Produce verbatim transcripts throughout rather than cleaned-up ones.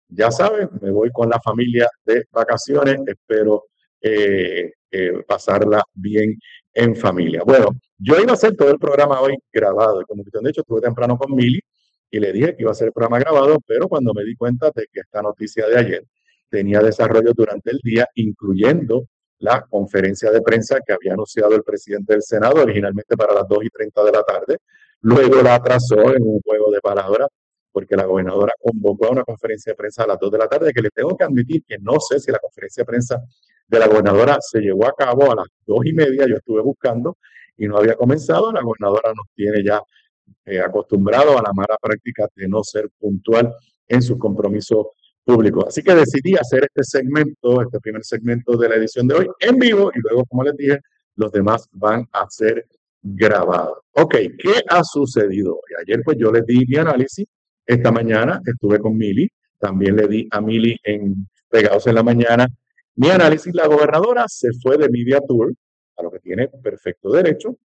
ya saben, me voy con la familia de vacaciones, espero eh, eh, pasarla bien en familia. Bueno, yo iba a hacer todo el programa hoy grabado, y como que de hecho estuve temprano con Mili y le dije que iba a hacer el programa grabado, pero cuando me di cuenta de que esta noticia de ayer tenía desarrollo durante el día, incluyendo la conferencia de prensa que había anunciado el presidente del Senado originalmente para las dos y treinta de la tarde, luego la atrasó en un juego de palabras porque la gobernadora convocó a una conferencia de prensa a las dos de la tarde, que le tengo que admitir que no sé si la conferencia de prensa de la gobernadora se llevó a cabo a las dos y media, yo estuve buscando y no había comenzado. La gobernadora nos tiene ya eh, acostumbrado a la mala práctica de no ser puntual en sus compromisos públicos. Así que decidí hacer este segmento, este primer segmento de la edición de hoy en vivo y luego, como les dije, los demás van a ser grabados. Ok, ¿qué ha sucedido hoy? Ayer pues yo les di mi análisis, esta mañana estuve con Mili, también le di a Mili en Pegados en la Mañana mi análisis. La gobernadora se fue de Media Tour, a lo que tiene perfecto derecho.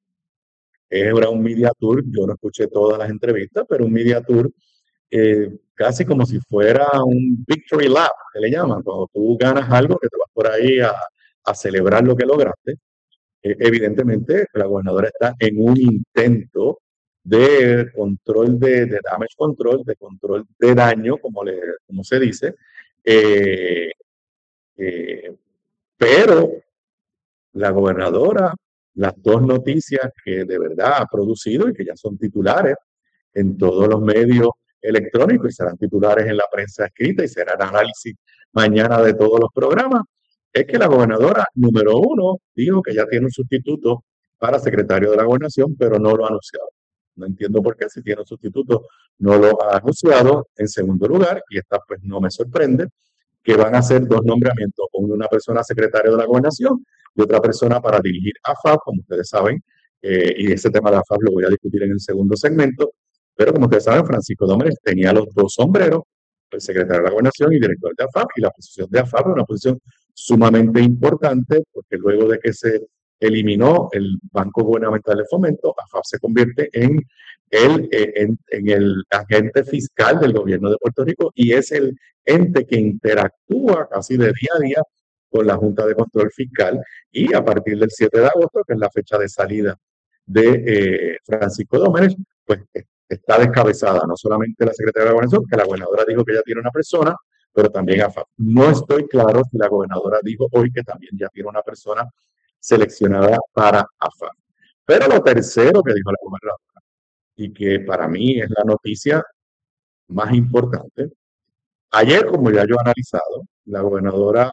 Era un media tour, yo no escuché todas las entrevistas, pero un media tour eh, casi como si fuera un victory lap, que le llaman, cuando tú ganas algo que te vas por ahí a, a celebrar lo que lograste. Eh, evidentemente, la gobernadora está en un intento de control de, de damage control, de control de daño, como, le, como se dice, eh, eh, pero la gobernadora, las dos noticias que de verdad ha producido y que ya son titulares en todos los medios electrónicos y serán titulares en la prensa escrita y serán análisis mañana de todos los programas, es que la gobernadora número uno dijo que ya tiene un sustituto para secretario de la gobernación, pero no lo ha anunciado. No entiendo por qué, si tiene un sustituto, no lo ha anunciado. En segundo lugar, y esta pues no me sorprende, que van a ser dos nombramientos, una persona secretaria de la gobernación y otra persona para dirigir A F A P, como ustedes saben, eh, y ese tema de A F A P lo voy a discutir en el segundo segmento, pero como ustedes saben, Francisco Domínguez tenía los dos sombreros, el secretario de la gobernación y director de A F A P, y la posición de A F A P es una posición sumamente importante, porque luego de que se eliminó el Banco Gubernamental de Fomento, A F A P se convierte en el, eh, en, en el agente fiscal del gobierno de Puerto Rico y es el ente que interactúa casi de día a día con la Junta de Control Fiscal, y a partir del siete de agosto, que es la fecha de salida de eh, Francisco Domínguez, pues está descabezada no solamente la secretaria de la gobernación, que la gobernadora dijo que ya tiene una persona, pero también A F A P. No estoy claro si la gobernadora dijo hoy que también ya tiene una persona seleccionada para A F A P. Pero lo tercero que dijo la gobernadora, y que para mí es la noticia más importante, ayer, como ya yo he analizado, la gobernadora,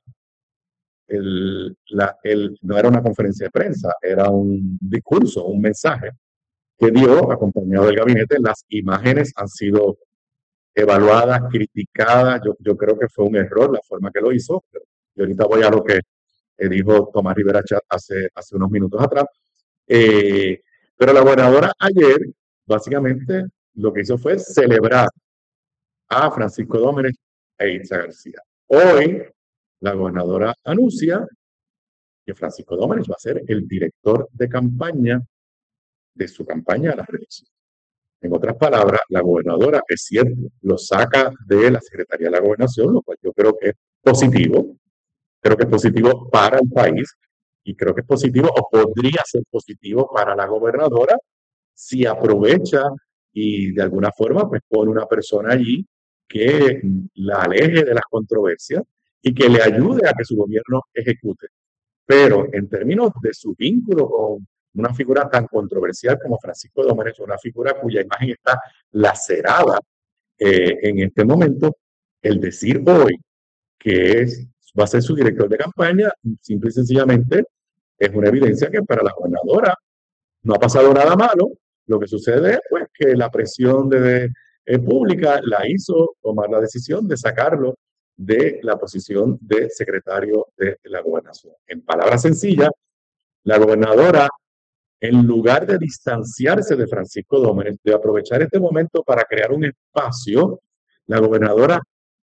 el, la, el, no era una conferencia de prensa, era un discurso, un mensaje que dio acompañado del gabinete. Las imágenes han sido evaluadas, criticadas. Yo, yo creo que fue un error la forma que lo hizo. Y ahorita voy a lo que eh, dijo Tomás Rivera Chat hace, hace unos minutos atrás. Eh, pero la gobernadora ayer, básicamente, lo que hizo fue celebrar a Francisco Domínguez e Itza García. Hoy, la gobernadora anuncia que Francisco Domínguez va a ser el director de campaña de su campaña a la reelección. En otras palabras, la gobernadora, es cierto, lo saca de la Secretaría de la Gobernación, lo cual yo creo que es positivo, creo que es positivo para el país y creo que es positivo o podría ser positivo para la gobernadora si aprovecha y de alguna forma pues pone una persona allí que la aleje de las controversias y que le ayude a que su gobierno ejecute. Pero en términos de su vínculo con una figura tan controversial como Francisco Domínguez, una figura cuya imagen está lacerada eh, en este momento, el decir hoy que es, va a ser su director de campaña, simple y sencillamente es una evidencia que para la gobernadora no ha pasado nada malo. Lo que sucede es pues, que la presión de, eh, pública la hizo tomar la decisión de sacarlo de la posición de secretario de la gobernación. En palabras sencillas, la gobernadora, en lugar de distanciarse de Francisco Domínguez, de aprovechar este momento para crear un espacio, la gobernadora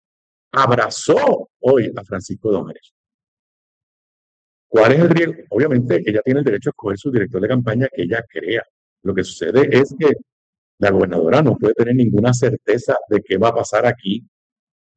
abrazó hoy a Francisco Domínguez. ¿Cuál es el riesgo? Obviamente, ella tiene el derecho a escoger su director de campaña que ella crea. Lo que sucede es que la gobernadora no puede tener ninguna certeza de qué va a pasar aquí